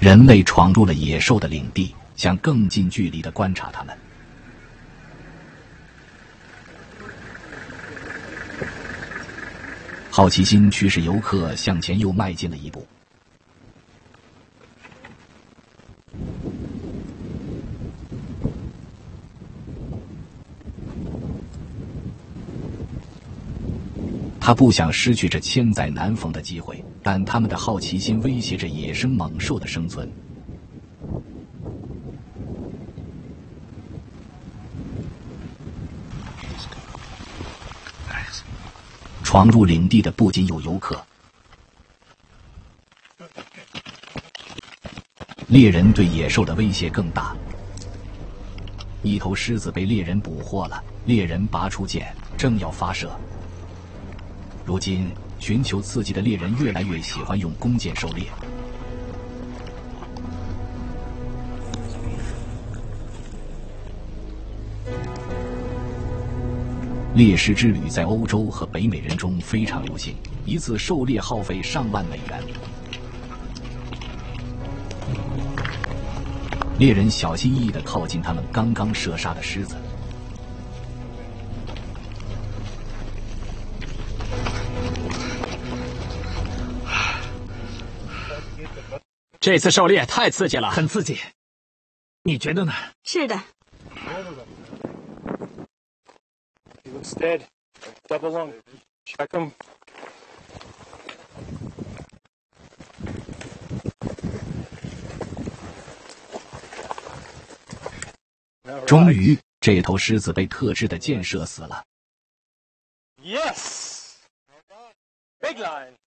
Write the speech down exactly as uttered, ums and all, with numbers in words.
人类闯入了野兽的领地，想更近距离地观察它们。好奇心驱使游客向前又迈进了一步。他不想失去这千载难逢的机会，但他们的好奇心威胁着野生猛兽的生存。闯入领地的不仅有游客，猎人对野兽的威胁更大。一头狮子被猎人捕获了，猎人拔出剑，正要发射。如今，寻求刺激的猎人越来越喜欢用弓箭狩猎。猎狮之旅在欧洲和北美人中非常流行，一次狩猎耗费上万美元。猎人小心翼翼地靠近他们刚刚射杀的狮子。 这次狩猎太刺激了，很刺激。你觉得呢？ 是的。 He looks dead. Double lung. Check him. 终于，这头狮子被特制的箭射死了。 Yes. Big line.